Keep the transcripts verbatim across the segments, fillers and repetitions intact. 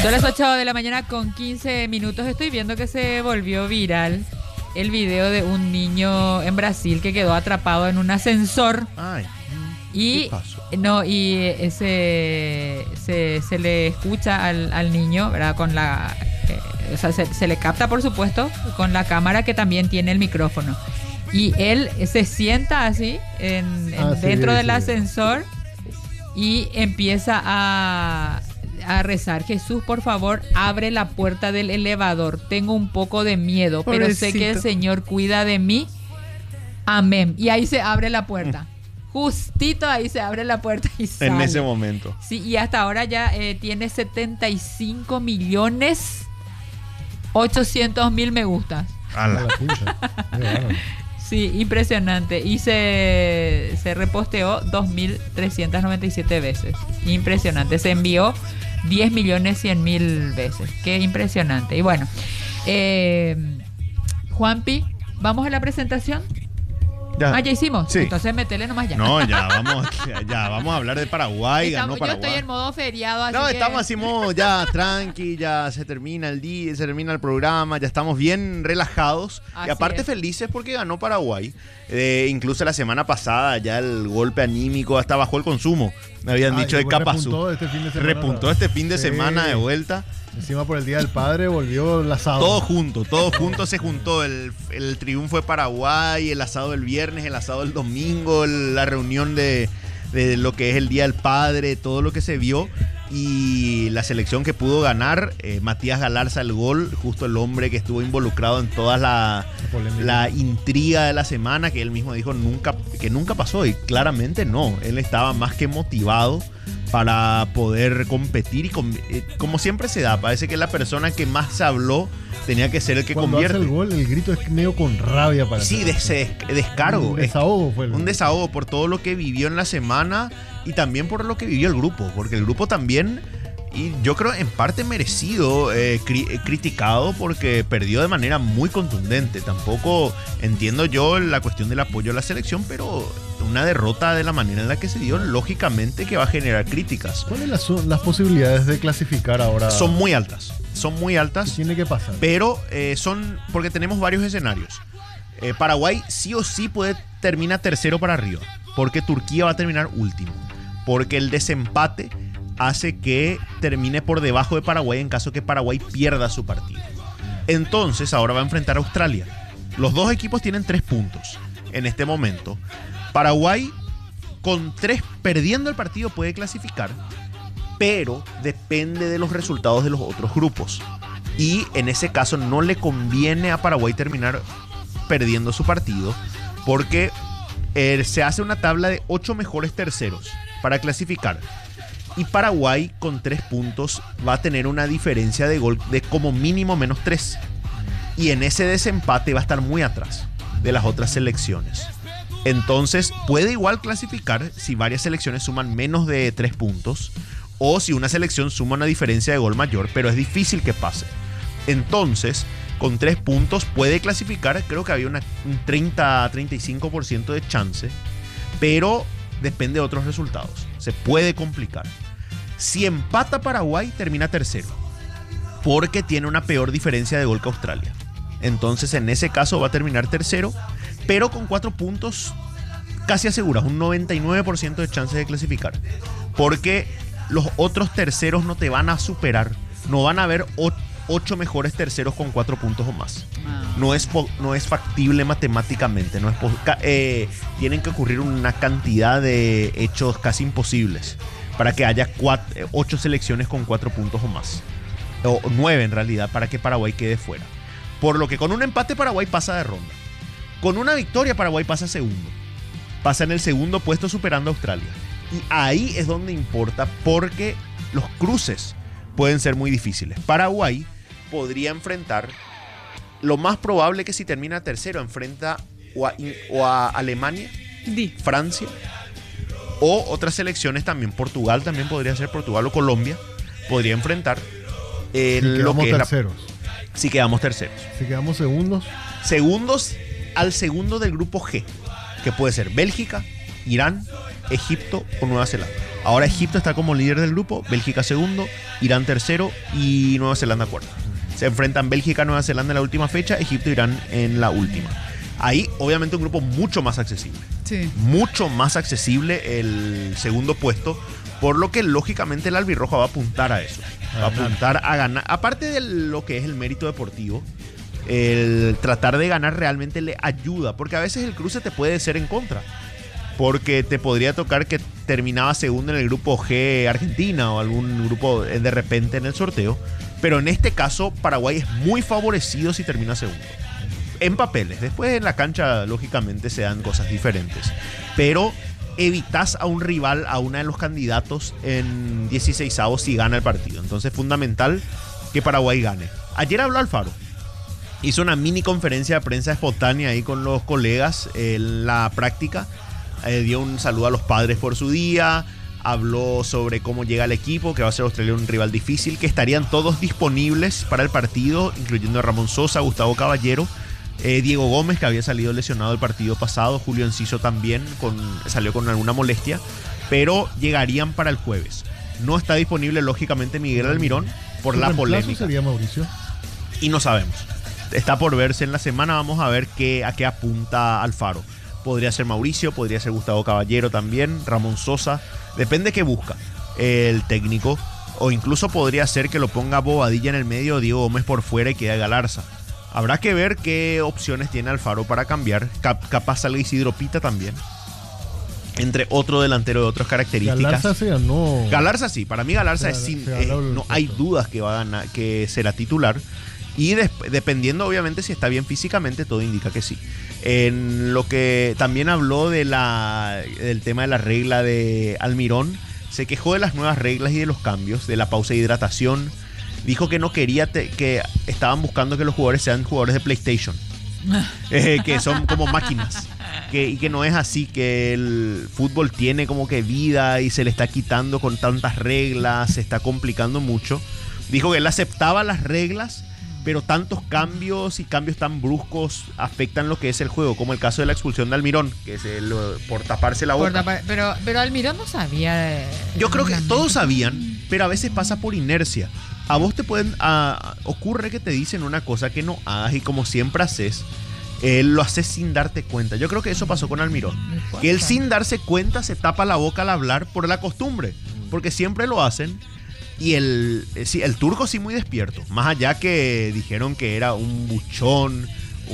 Son las ocho de la mañana con quince minutos. Estoy viendo que se volvió viral el video de un niño en Brasil que quedó atrapado en un ascensor. Ay, y ¿qué pasó? no y se, se, se le escucha al, al niño, ¿verdad? Con la eh, o sea, se, se le capta, por supuesto, con la cámara que también tiene el micrófono. Y él se sienta así en, en, Ah, sí, dentro sí, del sí. ascensor y empieza a, a rezar: Jesús, por favor, abre la puerta del elevador. Tengo un poco de miedo, pero sé que el Señor cuida de mí. Amén. Y ahí se abre la puerta. Justito ahí se abre la puerta y sale. En ese momento. Sí, y hasta ahora ya eh, tiene setenta y cinco millones ochocientos mil me gustas. A la- A la pucha. Qué bárbaro. Sí, impresionante. Y se, se reposteó dos mil trescientas noventa y siete veces. Impresionante. Se envió diez millones cien mil veces. Qué impresionante. Y bueno, eh, Juanpi, ¿vamos a la presentación? Ya. Ah, ya hicimos. Sí. Entonces metele nomás ya. No, ya vamos, ya, ya vamos a hablar de Paraguay. Estamos- Ganó yo Paraguay. estoy en modo feriado, así No, que... estamos así modo ya tranqui, ya se termina el día, se termina el programa, ya estamos bien relajados Así y aparte es. felices porque ganó Paraguay. Eh, incluso la semana pasada ya el golpe anímico hasta bajó el consumo. Me habían Ah, dicho y de capa repuntó este fin de semana. Repuntó este fin de Sí. semana de vuelta. Encima por el Día del Padre volvió el asado. Todo junto, todo junto se juntó. El, el triunfo de Paraguay, el asado del viernes, el asado del domingo, el- la reunión de, de lo que es el Día del Padre, todo lo que se vio. Y la selección que pudo ganar, eh, Matías Galarza el gol, justo el hombre que estuvo involucrado en toda la, Polémica. la intriga de la semana, que él mismo dijo nunca, que nunca pasó, y claramente no. Él estaba más que motivado para poder competir y com- eh, como siempre se da, parece que la persona que más se habló tenía que ser el que Cuando convierte. hace el gol, el grito es medio con rabia para Sí, hacer. de ese des- descargo. Un Es- desahogo fue el un desahogo por todo lo que vivió en la semana y también por lo que vivió el grupo, porque el grupo también, y yo creo en parte merecido, eh, cri- eh, criticado porque perdió de manera muy contundente. Tampoco entiendo yo la cuestión del apoyo a la selección, pero una derrota de la manera en la que se dio, lógicamente que va a generar críticas. ¿Cuáles las, son las posibilidades de clasificar ahora? Son muy altas, son muy ¿Qué altas. tiene que pasar? Pero eh, son porque tenemos varios escenarios. Eh, Paraguay sí o sí puede terminar tercero para arriba, porque Turquía va a terminar último, porque el desempate hace que termine por debajo de Paraguay en caso que Paraguay pierda su partido. Entonces ahora va a enfrentar a Australia. Los dos equipos tienen tres puntos en este momento. Paraguay con tres perdiendo el partido puede clasificar, pero depende de los resultados de los otros grupos. Y en ese caso no le conviene a Paraguay terminar perdiendo su partido, porque eh, se hace una tabla de ocho mejores terceros para clasificar. Y Paraguay con tres puntos va a tener una diferencia de gol de como mínimo menos tres. Y en ese desempate va a estar muy atrás de las otras selecciones. Entonces puede igual clasificar si varias selecciones suman menos de tres puntos o si una selección suma una diferencia de gol mayor, pero es difícil que pase. Entonces, con tres puntos puede clasificar, creo que había una, un treinta a treinta y cinco por ciento de chance, pero depende de otros resultados. Se puede complicar. Si empata Paraguay, termina tercero, porque tiene una peor diferencia de gol que Australia. Entonces, en ese caso va a terminar tercero, pero con cuatro puntos casi aseguras, un noventa y nueve por ciento de chances de clasificar. Porque los otros terceros no te van a superar. No van a haber o- ocho mejores terceros con cuatro puntos o más. No es, po- no es factible matemáticamente. No es pos- ca- eh, tienen que ocurrir una cantidad de hechos casi imposibles para que haya cuat- eh, ocho selecciones con cuatro puntos o más. O nueve en realidad, para que Paraguay quede fuera. Por lo que con un empate Paraguay pasa de ronda. Con una victoria Paraguay pasa segundo. Pasa en el segundo puesto superando a Australia. Y ahí es donde importa, porque los cruces pueden ser muy difíciles. Paraguay podría enfrentar, lo más probable que si termina tercero, enfrenta o a, o a Alemania, Di. Francia, o otras selecciones también. Portugal también podría ser, Portugal o Colombia podría enfrentar eh, Si lo quedamos que es la- terceros. si quedamos terceros. Si quedamos segundos, Segundos al segundo del grupo G, que puede ser Bélgica, Irán, Egipto o Nueva Zelanda. Ahora Egipto está como líder del grupo, Bélgica segundo, Irán tercero y Nueva Zelanda cuarto. Se enfrentan Bélgica, Nueva Zelanda en la última fecha, Egipto e Irán en la última. Ahí, obviamente, un grupo mucho más accesible. Sí. Mucho más accesible el segundo puesto, por lo que lógicamente el albirrojo va a apuntar a eso. Va a apuntar a ganar. Aparte de lo que es el mérito deportivo, el tratar de ganar realmente le ayuda, porque a veces el cruce te puede ser en contra. Porque te podría tocar que terminaba segundo en el grupo G Argentina o algún grupo de repente en el sorteo. Pero en este caso, Paraguay es muy favorecido si termina segundo. En papeles. Después en la cancha, lógicamente, se dan cosas diferentes. Pero evitas a un rival, a uno de los candidatos en dieciseisavos si gana el partido. Entonces, fundamental que Paraguay gane. Ayer habló Alfaro. Hizo una mini conferencia de prensa espontánea ahí con los colegas en la práctica. Eh, dio un saludo a los padres por su día. Habló sobre cómo llega el equipo, que va a ser Australia un rival difícil, que estarían todos disponibles para el partido, incluyendo a Ramón Sosa, Gustavo Caballero, eh, Diego Gómez, que había salido lesionado el partido pasado, Julio Enciso también con, salió con alguna molestia, pero llegarían para el jueves. No está disponible, lógicamente, Miguel Almirón por la polémica. ¿Sería Mauricio? Y no sabemos. Está por verse en la semana, vamos a ver qué, a qué apunta Alfaro. Podría ser Mauricio, podría ser Gustavo Caballero también, Ramón Sosa. Depende qué busca el técnico. O incluso podría ser que lo ponga Bobadilla en el medio, Diego Gómez por fuera y quede Galarza. Habrá que ver qué opciones tiene Alfaro para cambiar. Cap- capaz salga Isidro Pita también. Entre otro delantero de otras características. Galarza se ganó. Galarza sí, para mí Galarza Se es ganó- sin, se ganó eh, el no hay puesto. dudas que va a ganar, que será titular. Y des- dependiendo obviamente si está bien físicamente, todo indica que sí. En lo que también habló de la, del tema de la regla de Almirón, se quejó de las nuevas reglas y de los cambios, de la pausa de hidratación. Dijo que no quería, te- que estaban buscando que los jugadores sean jugadores de PlayStation. Eh, que son como máquinas. Que, y que no es así, que el fútbol tiene como que vida y se le está quitando con tantas reglas, se está complicando mucho. Dijo que él aceptaba las reglas, pero tantos cambios y cambios tan bruscos afectan lo que es el juego, como el caso de la expulsión de Almirón, que es el, por taparse la boca. Por tapar- pero, pero Almirón no sabía. de- Yo creo que la- todos sabían, pero a veces pasa por inercia. A vos te pueden, a- ocurre que te dicen una cosa que no hagas y como siempre haces, eh, lo haces sin darte cuenta. Yo creo que eso pasó con Almirón. No importa. Que él sin darse cuenta se tapa la boca al hablar por la costumbre, porque siempre lo hacen. Y el, eh, sí, el turco sí muy despierto, más allá que dijeron que era un buchón,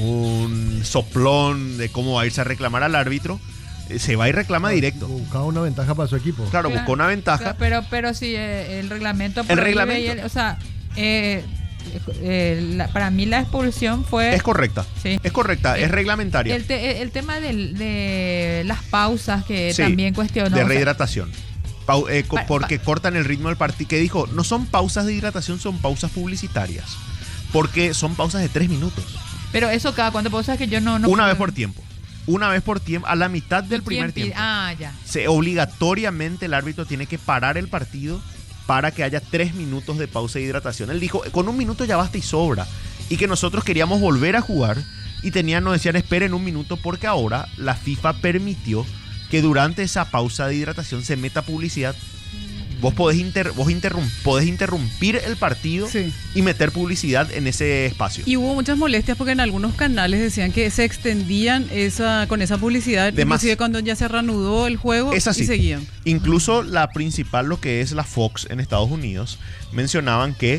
un soplón de cómo va a irse a reclamar al árbitro, eh, se va y reclama directo. Buscaba una ventaja para su equipo. Claro, Claro, buscó una o ventaja. sea, pero, pero sí, eh, el reglamento. prohíbe reglamento. y el- o sea, eh, eh, la- para mí la expulsión fue. Es correcta, Sí. es correcta, es El- reglamentaria. El, te- el tema del- de las pausas que Sí, también cuestionó. de o sea, rehidratación. Pau- eh, co- Pa- porque pa- cortan el ritmo del partido. Que dijo, no son pausas de hidratación, son pausas publicitarias. Porque son pausas de tres minutos. pero eso cada cuánto pausa que yo no. no Una puedo- vez por tiempo. Una vez por tiempo, a la mitad del ¿Quién primer pide? tiempo. Ah, ya. Se, obligatoriamente el árbitro tiene que parar el partido para que haya tres minutos de pausa de hidratación. Él dijo, con un minuto ya basta y sobra. Y que nosotros queríamos volver a jugar y tenían, nos decían, esperen un minuto porque ahora la FIFA permitió que durante esa pausa de hidratación se meta publicidad. Vos podés, inter, vos interrum- podés interrumpir el partido Sí. y meter publicidad en ese espacio. Y hubo muchas molestias porque en algunos canales decían que se extendían esa con esa publicidad, De más. inclusive cuando ya se reanudó el juego Es así. y seguían. Incluso la principal, lo que es la Fox en Estados Unidos, mencionaban que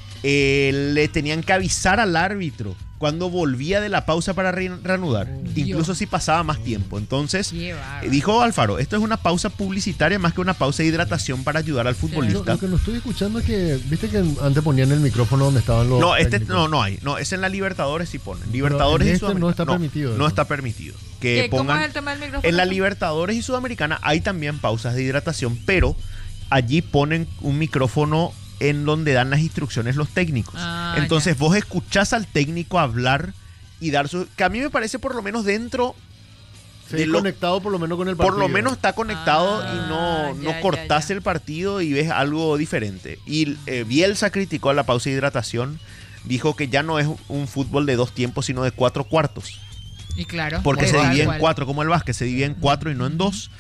eh, le tenían que avisar al árbitro cuando volvía de la pausa para re- reanudar, incluso si pasaba más tiempo. Entonces, Qué bárbaro. eh, dijo Alfaro, esto es una pausa publicitaria más que una pausa de hidratación para ayudar al Lo, futbolista. lo que no estoy escuchando es que, viste que antes ponían el micrófono donde estaban los. No, este técnicos? no, no hay. No, es en la Libertadores sí ponen. Pero Libertadores en y este no Sudamericana. está permitido, No, ¿no? está permitido. Que ¿Qué- ¿Cómo pongan, es el tema del micrófono? en la Libertadores y Sudamericana hay también pausas de hidratación, pero allí ponen un micrófono en donde dan las instrucciones los técnicos. Ah, Entonces ya. vos escuchás al técnico hablar y dar su... Que a mí me parece por lo menos dentro... Se de lo- conectado por lo menos con el por partido. lo menos está conectado Ah, y no, ya, no cortás ya, ya. el partido y ves algo diferente. Y eh, Bielsa criticó la pausa de hidratación. Dijo que ya no es un fútbol de dos tiempos, sino de cuatro cuartos. Y claro. Porque pues, se tal divide en cual. cuatro, como el básquet, se divide en cuatro y no en dos.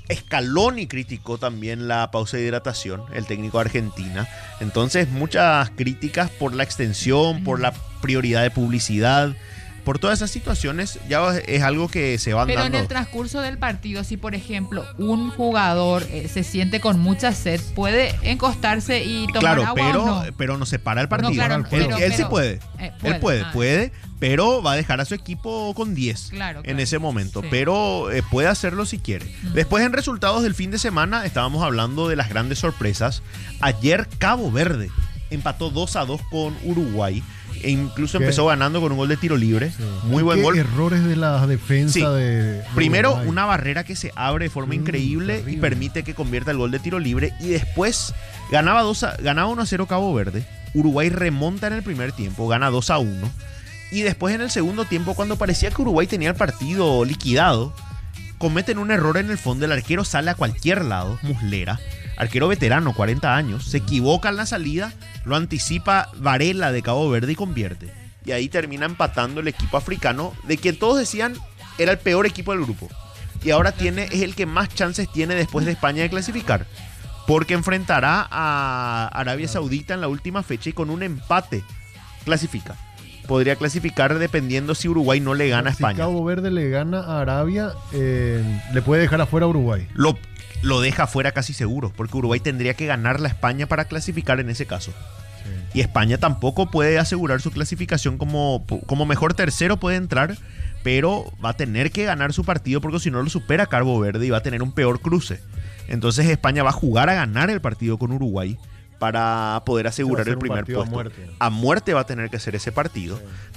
Scaloni criticó también la pausa de hidratación, el técnico de Argentina. Entonces, muchas críticas por la extensión, por la prioridad de publicidad. Por todas esas situaciones ya es algo que se van Pero dando. en el transcurso del partido, si por ejemplo un jugador eh, se siente con mucha sed, puede encostarse y tomar Claro, agua pero, o no. pero no se para el partido. No, claro, él pero- él sí pero- puede. eh, Él puede, puede, ah. puede, pero va a dejar a su equipo con diez Claro, en claro. ese momento. Sí. Pero eh, puede hacerlo si quiere. Mm. Después, en resultados del fin de semana, estábamos hablando de las grandes sorpresas. Ayer Cabo Verde empató dos a dos con Uruguay. E incluso ¿Qué? empezó ganando con un gol de tiro libre. Sí. Muy buen ¿Qué gol. errores de la defensa Sí. de Primero, Uruguay? una barrera que se abre de forma Mm, increíble y terrible. permite que convierta el gol de tiro libre. Y después ganaba, dos a, ganaba uno a cero Cabo Verde. Uruguay remonta en el primer tiempo, gana dos a uno. Y después en el segundo tiempo, cuando parecía que Uruguay tenía el partido liquidado, cometen un error en el fondo. El arquero sale a cualquier lado, Muslera. Arquero veterano, cuarenta años. Se equivoca en la salida, lo anticipa Varela de Cabo Verde y convierte. Y ahí termina empatando el equipo africano, de quien todos decían era el peor equipo del grupo. Y ahora tiene, es el que más chances tiene después de España de clasificar. Porque enfrentará a Arabia Saudita en la última fecha y con un empate clasifica. Podría clasificar dependiendo si Uruguay no le gana a Si España. Cabo Verde le gana a Arabia, eh, le puede dejar afuera a Uruguay. Lo, lo deja fuera casi seguro, porque Uruguay tendría que ganarle a España para clasificar en ese caso. Sí. Y España tampoco puede asegurar su clasificación como, como mejor tercero, puede entrar, pero va a tener que ganar su partido porque si no lo supera Cabo Verde y va a tener un peor cruce. Entonces España va a jugar a ganar el partido con Uruguay para poder asegurar ser el un primer partido a puesto. muerte. A muerte va a tener que ser ese partido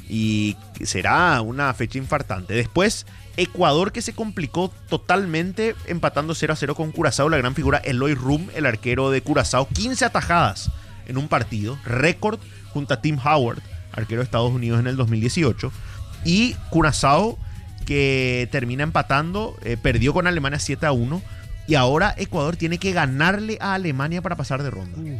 y será una fecha infartante. Después, Ecuador, que se complicó totalmente empatando cero a cero con Curazao. La gran figura Eloy Rum, el arquero de Curazao, quince atajadas en un partido, récord junto a Tim Howard, arquero de Estados Unidos en el dos mil dieciocho. Y Curazao, que termina empatando, eh, perdió con Alemania siete a uno. Y ahora Ecuador tiene que ganarle a Alemania para pasar de ronda. Uh,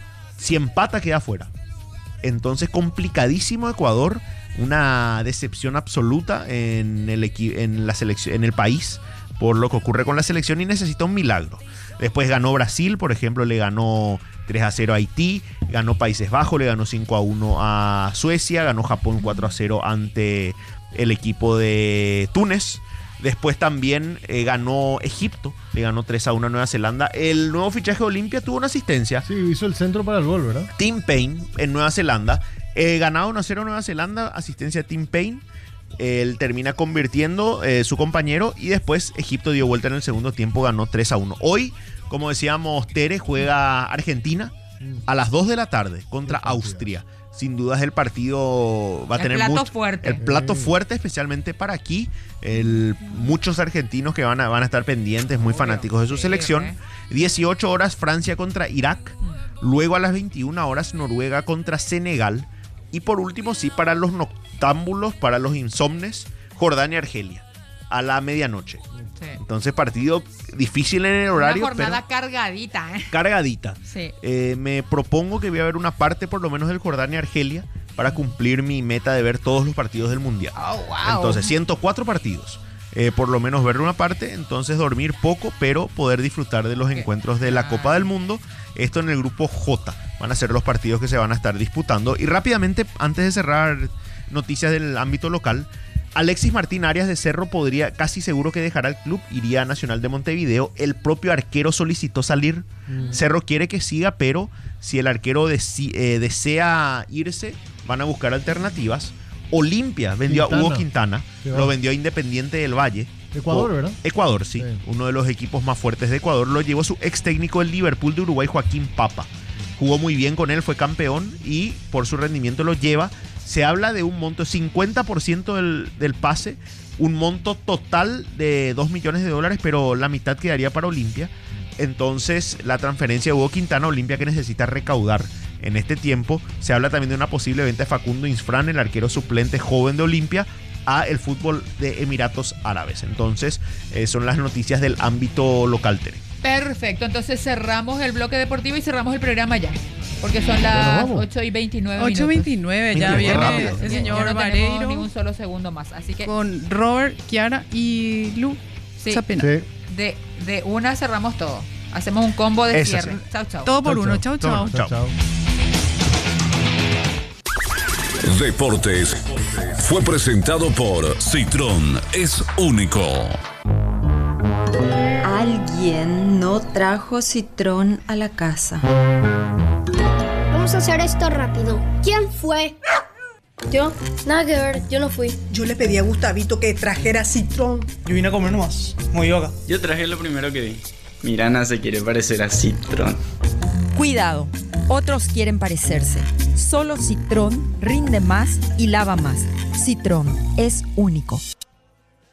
Si empata, queda fuera. Entonces, complicadísimo Ecuador. Una decepción absoluta en el, equi- en la selección, en el país por lo que ocurre con la selección y necesita un milagro. Después ganó Brasil, por ejemplo, le ganó tres a cero a Haití, ganó Países Bajos, le ganó cinco a uno a Suecia, ganó Japón cuatro a cero ante el equipo de Túnez. Después también eh, ganó Egipto, le ganó tres a uno a Nueva Zelanda. El nuevo fichaje de Olimpia tuvo una asistencia. sí, hizo el centro para el gol, ¿verdad? Tim Payne en Nueva Zelanda. Eh, ganado uno a cero Nueva Zelanda, asistencia de Tim Payne. Él termina convirtiendo eh, su compañero y después Egipto dio vuelta en el segundo tiempo, ganó tres a uno. Hoy, como decíamos, Tere juega Argentina a las dos de la tarde contra Austria. Sin dudas el partido va a El tener plato mucho- fuerte. el plato Sí. fuerte, especialmente para aquí. El, muchos argentinos que van a, van a estar pendientes, muy Obvio. fanáticos de su Sí, selección. re. dieciocho horas Francia contra Irak. Luego a las veintiuna horas Noruega contra Senegal. Y por último, sí, para los noctámbulos, para los insomnes, Jordania-Argelia. A la medianoche. Sí. Entonces, partido difícil en el horario, Una jornada pero cargadita, ¿eh? cargadita. Sí. Eh, me propongo que voy a ver una parte, por lo menos, del Jordania-Argelia para cumplir mi meta de ver todos los partidos del Mundial. Oh, wow. Entonces, ciento cuatro partidos. Eh, por lo menos ver una parte, entonces dormir poco, pero poder disfrutar de los Ok. encuentros de la Ah. Copa del Mundo. Esto en el grupo J. Van a ser los partidos que se van a estar disputando. Y rápidamente, antes de cerrar noticias del ámbito local, Alexis Martín Arias de Cerro podría, casi seguro que dejará el club, iría a Nacional de Montevideo. El propio arquero solicitó salir. Mm. Cerro quiere que siga, pero si el arquero desi- eh, desea irse, van a buscar alternativas. Olimpia vendió Quintana. a Hugo Quintana, Se va. lo vendió a Independiente del Valle. Ecuador, O- ¿verdad? Ecuador, sí, Sí. uno de los equipos más fuertes de Ecuador. Lo llevó su ex técnico del Liverpool de Uruguay, Joaquín Papa. Jugó muy bien con él, fue campeón y por su rendimiento lo lleva. Se habla de un monto, cincuenta por ciento del, del pase, un monto total de dos millones de dólares, pero la mitad quedaría para Olimpia. Entonces, la transferencia de Hugo Quintana a Olimpia, que necesita recaudar en este tiempo. Se habla también de una posible venta de Facundo Insfrán, el arquero suplente joven de Olimpia, a el fútbol de Emiratos Árabes. Entonces, eh, son las noticias del ámbito local, Tere. Perfecto, entonces cerramos el bloque deportivo y cerramos el programa ya. Porque son Ya nos las vamos. ocho y veintinueve minutos. ocho veintinueve, ya Qué viene rápido. el Ya- ya señor no tenemos Vareiro ni un solo segundo más. Así que con Robert, Kiara y Lu sí, Zapena. Sí. de, de una cerramos todo. Hacemos un combo de Eso cierre. sí. Chau, chau. Todo por uno. Chau, chau. Chau. Chao. Deportes fue presentado por Citrón, es único. Alguien no trajo Citrón a la casa. Vamos a hacer esto rápido. ¿Quién fue? Yo, nada que ver, yo no fui. Yo le pedí a Gustavito que trajera Citrón. Yo vine a comer nomás, muy yoga. Yo traje lo primero que vi. Mirana se quiere parecer a Citrón. Cuidado, otros quieren parecerse. Solo Citrón rinde más y lava más. Citrón es único.